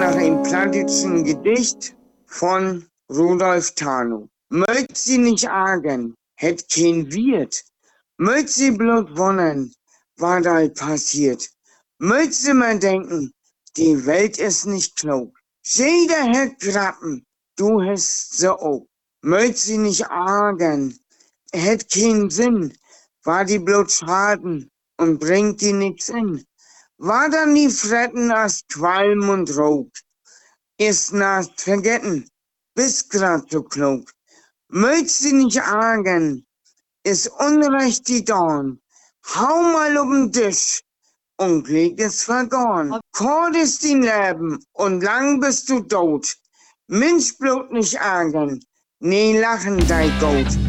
nach einem plattischen Gedicht von Rudolf Tarnow. Möcht sie nicht argen, hätt kein Wirt. Möcht sie bloß wundern, was da passiert. Möcht sie mal denken, die Welt ist nicht klug. Jeder hätt Grappen, du hast sie auch. Möcht sie nicht argen, hätt keinen Sinn. War die bloß Schaden und bringt die nix in. War dann die Fretten als Qualm und Rauch. Ist nach vergessen, bist grad so klug. Möcht sie nicht argen, ist Unrecht die Dorn. Hau mal um den Tisch und Glück ist vergoren. Kort ist dein Leben und lang bist du tot. Mensch bloß nicht argen, nee lachen dein Gott.